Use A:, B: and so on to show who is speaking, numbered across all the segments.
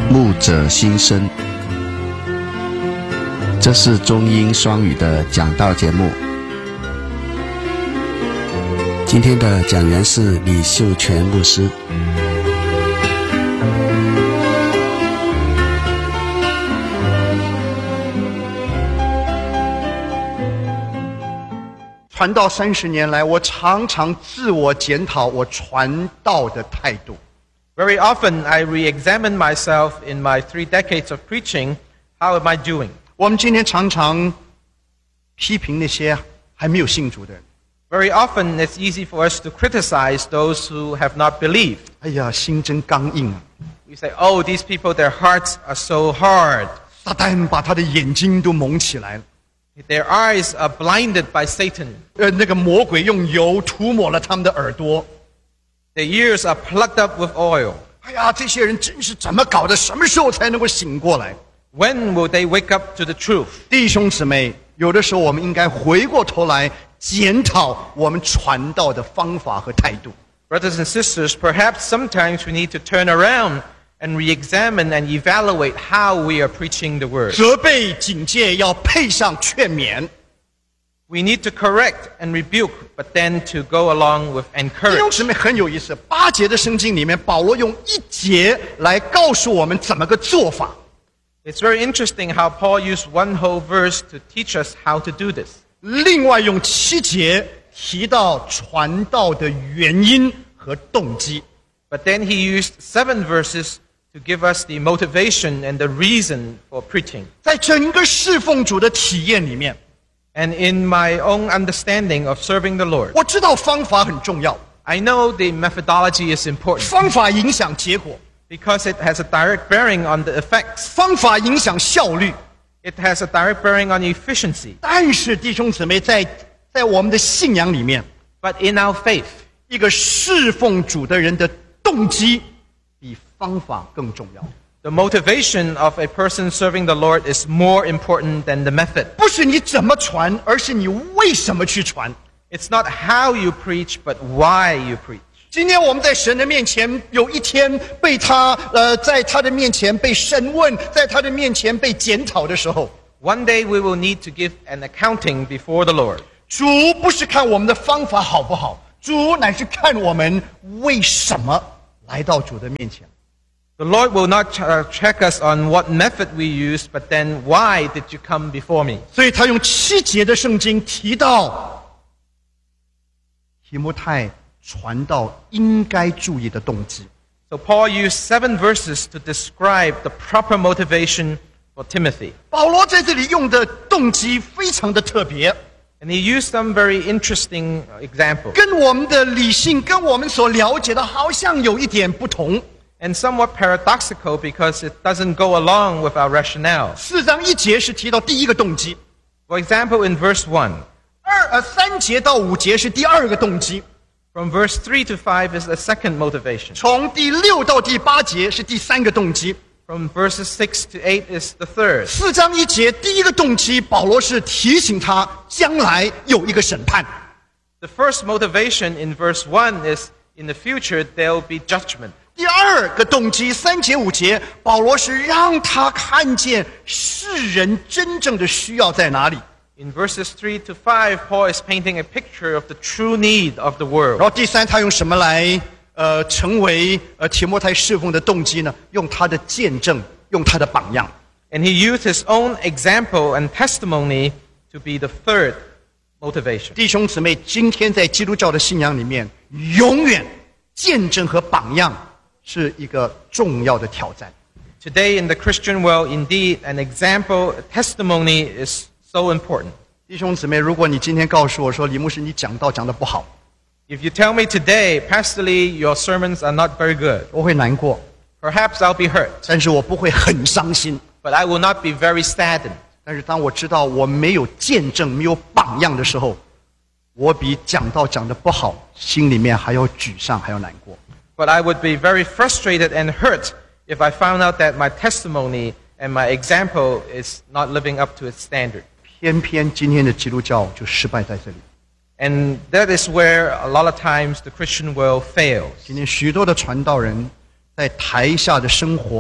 A: 牧者心声，这是中英双语的讲道节目。今天的讲员是李秀全牧师。
B: 传道30年来，我常常自我检讨我传道的态度。
C: Very often I re-examine myself in my 3 decades of preaching. How am I doing?
B: 我们今天常常批评那些还没有信主的人。
C: Very often it's easy for us to criticize those who have not believed.
B: 哎呀，心真刚硬啊！
C: We say, oh, these people, their hearts are so hard.
B: 撒旦把他的眼睛都蒙起来了。
C: Their eyes are blinded by Satan.
B: 那个魔鬼用油涂抹了他们的耳朵。
C: Their ears are plugged up with oil.
B: 哎呀，这些人真是怎么搞的？什么时候才能够醒过来？
C: When will they wake up to the truth?
B: 弟兄姊妹，有的时候我们应该回过头来检讨我们传道的方法和态度。
C: Brothers and sisters, perhaps sometimes we need to turn around and re-examine and evaluate how we are preaching the word.
B: 责备警戒要配上劝勉。
C: We need to correct and rebuke, but then to go along with
B: 弟兄
C: encourage.
B: 姊妹很有意思，8节的圣经里面，保罗用1节来告诉我们怎么个做法。
C: It's very interesting how Paul used one whole verse to teach us how to do this.
B: 另外用7节提到传道的原因和动机。
C: But then he used 7 verses to give us the motivation and the reason for preaching.
B: 在整个侍奉主的体验里面，
C: And in my own understanding of serving the Lord,
B: 我知道方法很重要，
C: I know the methodology is important
B: 方法影响结果，
C: because it has a direct bearing on the effects.
B: 方法影响效率。
C: It has a direct bearing on efficiency.
B: 但是弟兄姊妹，在我们的信仰里面，
C: But in our faith,
B: 一个侍奉主的人的动机比方法更重要。
C: the motivation of a person serving the Lord is more important than the method.
B: 不是你怎么传，而是你为什么去传。
C: It's not how you preach, but why you preach.
B: 今天我们在神的面前，有一天被他在他的面前被审问，在他的面前被检讨的时候，
C: One day we will need to give an accounting before the Lord.
B: 主不是看我们的方法好不好，主乃是看我们为什么来到主的面前。
C: The Lord will not check us on what method we use, but then why did you come before me?
B: 所以他用7节的圣经提到提摩太传道应该注意的动机。
C: So Paul used 7 verses to describe the proper motivation for Timothy.
B: 保罗在这里用的动机非常的特别，
C: And he used some very interesting examples.
B: 跟我们的理性，跟我们所了解的好像有一点不同。
C: And somewhat paradoxical because it doesn't go along with our rationale.
B: 4章1节是提到第一个动机，
C: For example, in verse 1,
B: 3节到5节是第二个动机，
C: from verse 3 to 5 is the second motivation.
B: 从第6到第8节是第3个动机。
C: From verses 6 to 8 is the third.
B: 4章1节第一个动机，保罗是提醒他将来有一个审判。
C: The first motivation in verse 1 is in the future there will be judgment.
B: 第二个动机3节5节，保罗是让他看见世人真正的需要在哪里。
C: In verses 3 to 5, Paul is painting a picture of the true need of the
B: 然
C: world.
B: 后第三，他用什么来成为提摩太侍奉的动机呢？用他的见证，用他的榜样。
C: And he used his own example and testimony to be the third motivation.
B: 弟兄姊妹，今天在基督教的信仰里面，永远见证和榜样是一个重要的挑战。
C: Today in the Christian world, indeed, an example, a testimony is so important.
B: 弟兄姊妹，如果你今天告诉我说李牧师你讲道讲得不好，
C: If you tell me today, Pastor Lee, your sermons are not very good,
B: 我会难过，
C: perhaps I'll be hurt,
B: 但是我不会很伤心。
C: but I will not be very saddened.
B: 但是当我知道我没有见证、没有榜样的时候，我比讲道讲得不好，心里面还要沮丧，还要难过。
C: But I would be very frustrated and hurt if I found out that my testimony and my example is not living up to its standard.
B: 偏偏今天的基督教就失败在这里。
C: And that is where a lot of times the Christian world fails.
B: 今天许多的传道人在台下的生活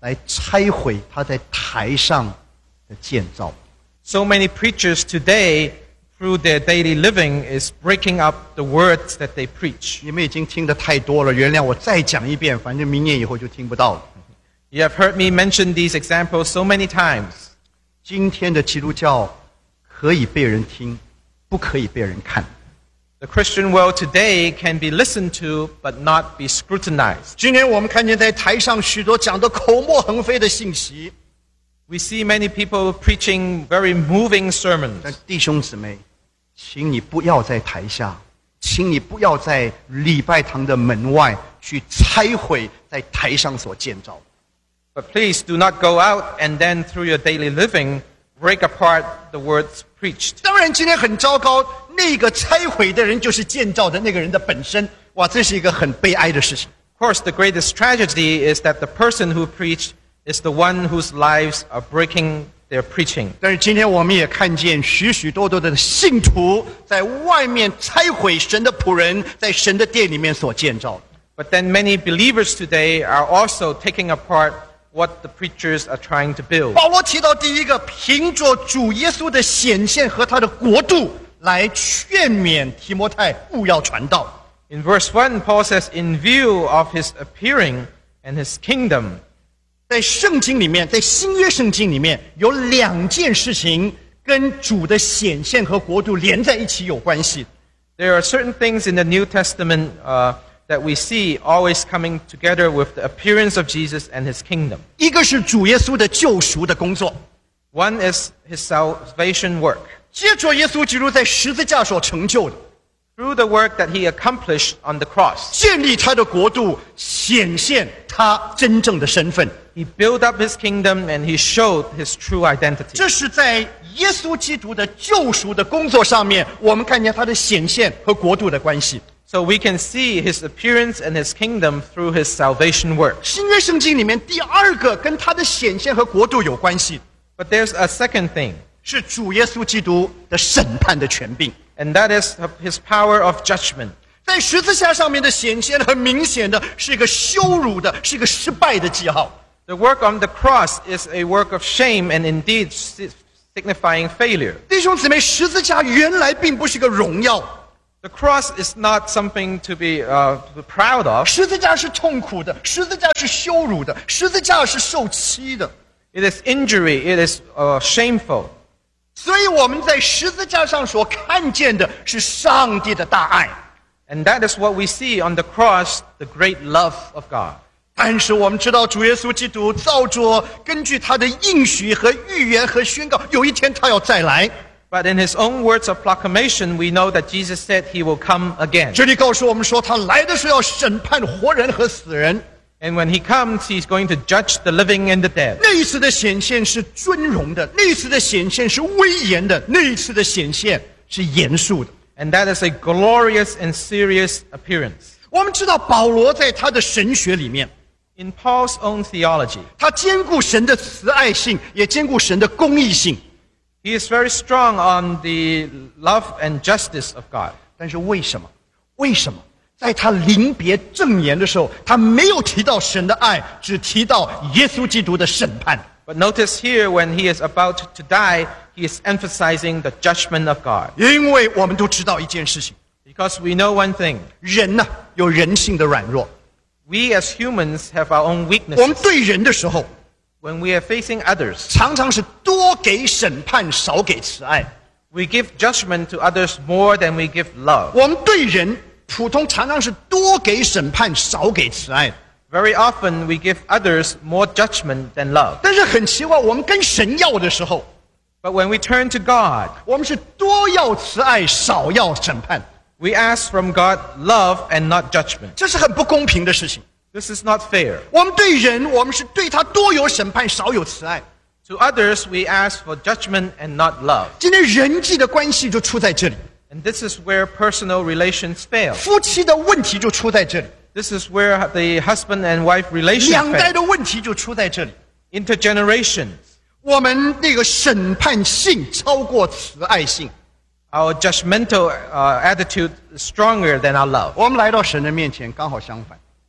B: 来拆毁他在台上的建造。
C: So many preachers today, through their daily living, is breaking up the words that they preach.
B: 你们已经听得太多了，原谅我再讲一遍，反正明年以后就听不到了。
C: You have heard me mention these examples so many times.
B: 今天的基督教可以被人听，不可以被人看。
C: The Christian world today can be listened to, but not be scrutinized.
B: 今天我们看见在台上许多讲得口沫横飞的信息，
C: We see many people preaching very moving sermons.
B: 但弟兄姊妹，请你不要在台下，请你不要在礼拜堂的门外去拆毁在台上所建造。
C: But please do not go out and then through your daily living break apart the words preached.
B: 当然，今天很糟糕，那个拆毁的人就是建造的那个人的本身。哇，这是一个很悲哀的事情。
C: Of course, the greatest tragedy is that the person who preached is the one whose lives are breaking their preaching.
B: 但是今天我们也看见许许多多的信徒在外面拆毁神的仆人在神的殿里面所建造的。
C: But then many believers today are also taking apart what the preachers are trying to build.
B: 保罗提到第一个，凭着主耶稣的显现和他的国度来劝勉提摩太务要传道。
C: In verse 1, Paul says, in view of his appearing and his kingdom.
B: 在圣经里面，在新约圣经里面有两件事情跟主的显现和国度连在一起有关系。
C: There are certain things in the New Testament that we see always coming together with the appearance of Jesus and his kingdom.
B: 一个是主耶稣的救赎的工作，
C: One is his salvation work.
B: 接着耶稣基督在十字架所成就的，
C: Through the work that he accomplished on the cross,
B: 建立他的国度，显现他真正的身份。
C: he built up his kingdom and he showed his true identity.
B: 这是在耶稣基督的救赎的工作上面，我们看见他的显现和国度的关系。
C: So we can see his appearance and his kingdom through his salvation work.
B: 新约圣经里面第二个跟他的显现和国度有关系，
C: But there's a second thing,
B: 是主耶稣基督的审判的权柄。
C: and that is his power of judgment.
B: 在十字架上面的显现，很明显的是一个羞辱的，是一个失败的记号。
C: The work on the cross is a work of shame and indeed signifying failure.
B: 弟兄姊妹，十字架原来并不是个荣耀，
C: The cross is not something to be proud of.
B: 十字架是痛苦的，十字架是羞辱的，十字架是受欺的。
C: It is injury. It is shameful.
B: 所以我们在十字架上所看见的是上帝的大爱。
C: And that is what we see on the cross, the great love of God.
B: 但是我们知道，主耶稣基督照着根据他的应许和预言和宣告，有一天他要再来。
C: But in his own words of proclamation, we know that Jesus said he will come again.
B: 这里告诉我们说，他来的时候要审判活人和死人。
C: And when he comes, he's going to judge the living and the dead.
B: 那一次的显现是尊荣的，那一次的显现是威严的，那一次的显现是严肃的。
C: And that is a glorious and serious appearance.
B: 我们知道保罗在他的神学里面，
C: In Paul's own theology,
B: 他兼顾神的慈爱性，也兼顾神的公义性。
C: he is very strong on the love and justice of God.
B: 但是为什么？为什么在他临别赠言的时候，他没有提到神的爱，只提到耶稣基督的审判？
C: But notice here, when he is about to die, he is emphasizing the judgment of God.
B: 因为我们都知道一件事情，
C: Because we know one thing.
B: 人呢有人性的软弱，
C: We as humans have our own
B: 我们
C: weaknesses.
B: 对人的时候，
C: When we are facing others,
B: 常常是多给审判，少给慈爱。
C: we give judgment to others more than we give love.
B: 我们对人普通常常是多给审判，少给慈爱。
C: Very often we give others more judgment than love.
B: 但是很奇怪，我们跟神要的时候，
C: But when we turn to God,
B: 我们是多要慈爱，少要审判。
C: we ask from God love and not judgment.
B: 这是很不公平的事情。
C: This is not fair.
B: 我们对人，我们是对他多有审判，少有慈爱。
C: To others, we ask for judgment and not love.
B: 今天人际的关系就出在这里，
C: And this is where personal relations fail.
B: 夫妻的问题就出在这里，
C: This is where the husband and wife relations
B: 两代
C: fail.
B: 的问题就出在这里。
C: Intergenerations.
B: 我们那个审判性超过慈爱性。
C: Our judgmental attitude is stronger than our love.
B: 我们来到神的面前，刚好相反。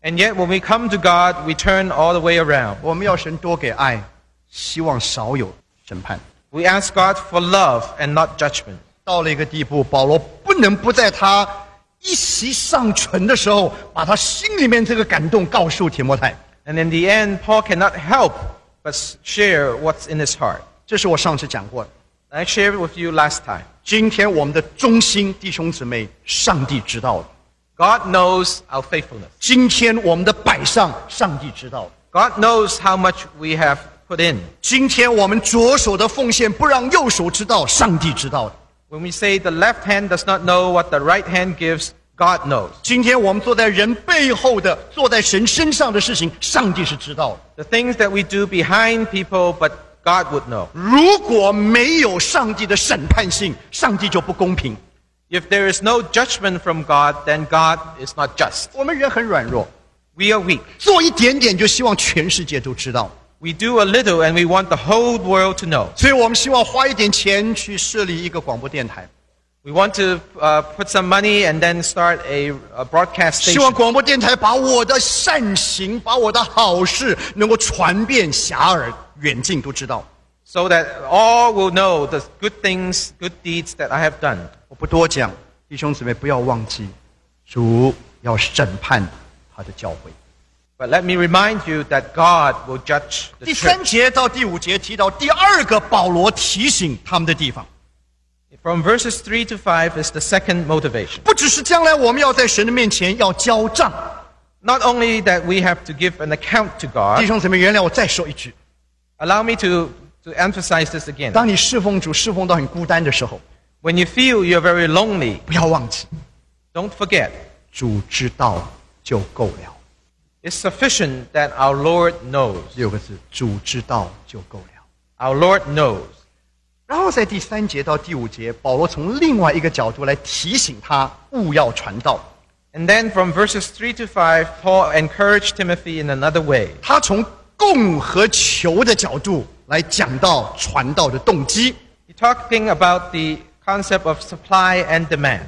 C: And yet when we come to God, we turn all the way around.
B: 我们要神多给爱，希望少有审判。
C: We ask God for love and not judgment.
B: 到了一个地步，保罗不能不在他一息尚存的时候，把他心里面这个感动告诉提摩太。
C: And in the end, Paul cannot help but share what's in his heart.
B: 这是我上次讲过的。
C: I shared it with you last time.
B: 今天我们的忠心弟兄姊妹，上帝知道的；
C: God knows our faithfulness.
B: 今天我们的摆上，上帝知道的；
C: God knows how much we have put in.
B: 今天我们左手的奉献不让右手知道，上帝知道的；
C: When we say the left hand does not know what the right hand gives, God knows.
B: 今天我们坐在人背后的，坐在神身上的事情，上帝是知道的。
C: The things that we do behind people, but God would know.
B: 如果没有上帝的审判性，上帝就不公平。
C: If there is no judgment from God, then God is not just.
B: 我们人很软弱，
C: We are weak.
B: 做一点点就希望全世界都知道，
C: We do a little and we want the whole world to know.
B: 所以我们希望花一点钱去设立一个广播电台，
C: We want to put some money and then start a broadcast
B: 希望
C: station.
B: 广播电台把我的善行、把我的好事能够传遍遐迩远近都知道。
C: So that all will know the good things, good deeds that I have done.
B: 我不多讲，弟兄姊妹不要忘记，主要审判他的教会。
C: But let me remind you that God will judge the
B: 第3
C: church.
B: 节到第5节提到第2个保罗提醒他们的地方，
C: From verses 3 to 5 is the second motivation.
B: 不只是将来我们要在神的面前要交账。
C: Not only that we have to give an account to
B: 弟
C: God,
B: 兄姊妹，原谅我再说一句，
C: allow me to emphasize this again.
B: 当你侍奉主侍奉到很孤单的时候，
C: When you feel you're very lonely,
B: 不要忘记，
C: don't forget,
B: 主知道就够了。
C: it's sufficient that our Lord knows.
B: 6个字，主知道就够了。
C: Our Lord knows.
B: 然后在第3节到第5节，保罗从另外一个角度来提醒他务要传道。
C: And then from verses 3 to 5, Paul encouraged Timothy in another way.
B: 他从供和求的角度来讲到传道的动机。
C: He's talking about the concept of supply and demand.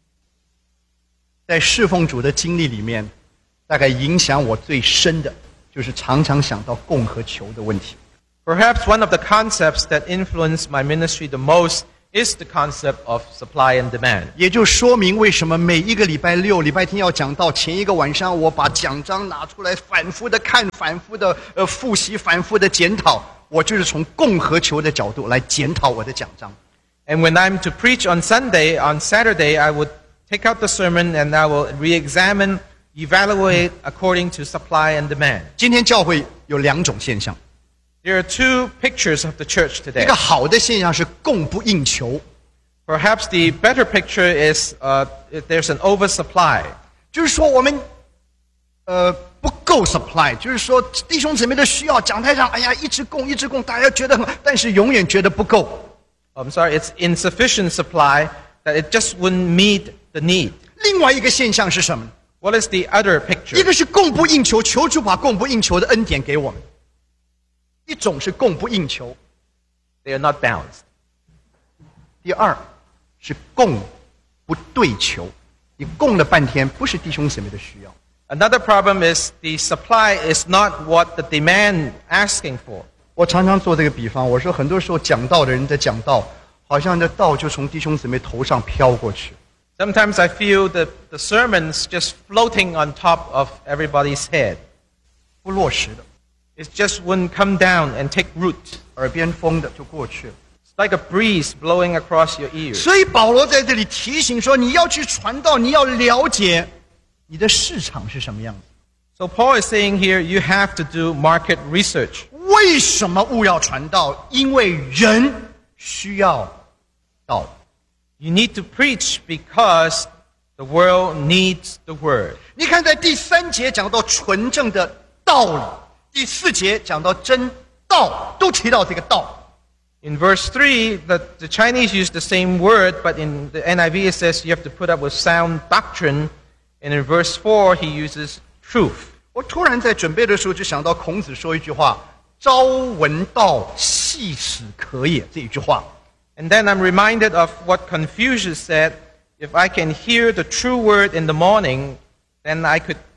B: 在侍奉主的经历里面，大概影响我最深的，就是常常想到供和求的问题。
C: Perhaps one of the concepts that influenced my ministry the most is the concept of supply and demand.
B: 也就说明为什么每一个礼拜6、礼拜天要讲到前一个晚上，我把讲章拿出来反复的看、反复的复习、反复的检讨。我就是从供和求的角度来检讨我的讲章。
C: And when I'm to preach on Sunday, on Saturday, I would take out the sermon and I will re-examine, evaluate according to supply and demand.
B: 今天教会有2种现象，
C: There are two pictures of the church
B: 一
C: today.
B: 个好的现象是供不应求，
C: Perhaps the better picture is there's an oversupply.
B: 就是说我们不够 supply， 就是说弟兄姊妹的需要，讲台上哎呀一直供，大家觉得很，但是永远觉得不够。
C: I'm sorry, it's insufficient supply that it just wouldn't meet the need.
B: 另外一个现象是什么呢？
C: What is the other
B: 一
C: picture?
B: 个是供不应求，求主把供不应求的恩典给我们；一种是供不应求，
C: They are not balanced.
B: 第二是供不对求。你供了半天，不是弟兄姊妹的需要。
C: Another problem is the supply is not what the demand asking for.
B: 我常常做这个比方，我说很多时候讲道的人在讲道，好像这道就从弟兄姊妹头上飘过去。
C: Sometimes I feel the sermon's just floating on top of everybody's head.
B: 不落实的，
C: It just wouldn't come down and take root.
B: 耳边风的就过去了。
C: It's like a breeze blowing across your ears.
B: 所以保罗在这里提醒说，你要去传道，你要了解你的市场是什么样子。
C: So Paul is saying here, you have to do market research.
B: 为什么务要传道？因为人需要道。
C: You need to preach because the world needs the word.
B: 你看，在第3节讲到纯正的道理，第4节讲到真道，都提到这个道。
C: In verse 3, the Chinese use the same word, but in the NIV it says you have to put up with sound doctrine. And in verse 4, he uses truth.
B: 我突然在准备的时候就想到孔子说一句话：“朝闻道，夕死可也。”这一句话。
C: And then I'm reminded of what Confucius said, if I can hear the true word in the morning, then I could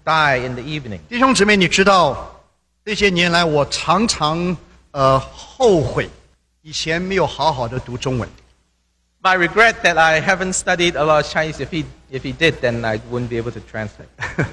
C: die in the evening.
B: 弟兄姊妹，你知道这些年来我常常后悔以前没有好好的读中文。
C: I regret that I haven't studied a lot of Chinese. If he did, then I wouldn't be able to translate.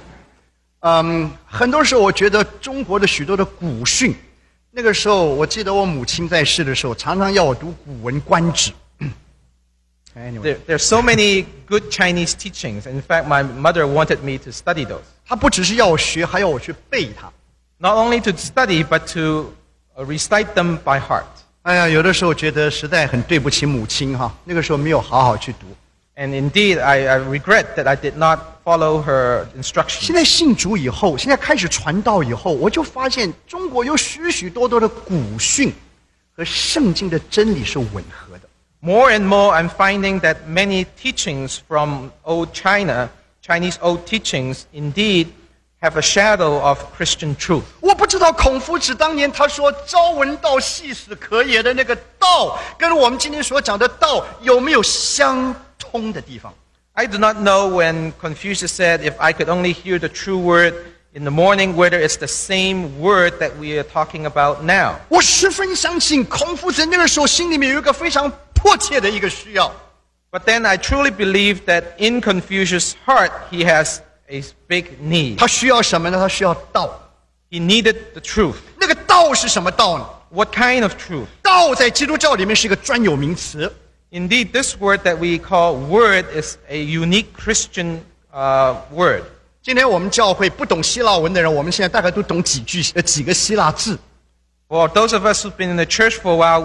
B: 很多时候我觉得中国的许多的古训，那个时候我记得我母亲在世的时候，常常要我读《古文观止》。Anyway,
C: There's so many good Chinese teachings. In fact, my mother wanted me to study those.
B: 她不只是要我学，还要我去背它。
C: Not only to study, but to recite them by heart.
B: 哎呀，有的时候觉得实在很对不起母亲哈，那个时候没有好好去读。
C: And indeed, I regret that I did not follow her instructions.
B: 现在信主以后，现在开始传道以后，我就发现中国有许许多多的古训和圣经的真理是吻合的。
C: More and more, I'm finding that many teachings from old China, Chinese old teachings, indeed have a shadow of Christian truth.
B: 我不知道孔夫子当年他说“朝闻道，夕死可也”的那个道，跟我们今天所讲的道有没有相通的地方？
C: I do not know when Confucius said, if I could only hear the true word in the morning, whether it's the same word that we are talking about now.
B: 我十分相信孔夫子那个时候心里面有一个非常迫切的一个需要。
C: But then I truly believe that in Confucius' heart, he has a big need.
B: 他需要什么呢？他需要道。
C: He needed the truth.
B: 那个道是什么道呢？
C: What kind of truth?
B: 道在基督教里面是一个专有名词。
C: Indeed, this word that we call word is a unique Christian word.
B: 今天我们教会不懂希腊文的人，我们现在大概都懂几个希腊字。
C: For those of us who've been in the church for a while,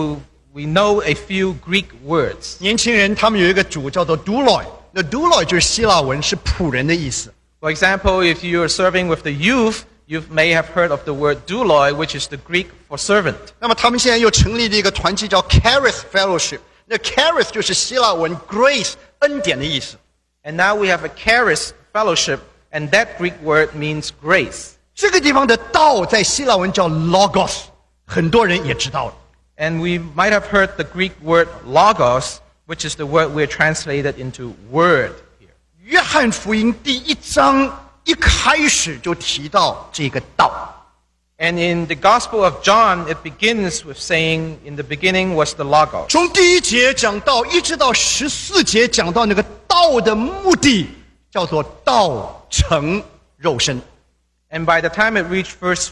C: we know a few Greek words.
B: 年轻人他们有一个主叫做 doulos， 那 doulos 就是希腊文，是仆人的意思。
C: For example, if you are serving with the youth, you may have heard of the word douloi, which is the Greek for servant.
B: 那么他们现在又成立了一个团体叫 Charis Fellowship， 那 Charis 就是希腊文 grace 恩典的意思。
C: And now we have a charis fellowship, and that Greek word means grace.
B: 这个地方的道在希腊文叫 logos， 很多人也知道了。
C: And we might have heard the Greek word logos, which is the word we're translated into word here.
B: 约翰福音第1章一开始就提到这个道。
C: And in the Gospel of John, it begins with saying, in the beginning was the logos.
B: 从第1节讲到一直到14节讲到那个道的目的，叫做道成肉身。
C: And by the time it reached verse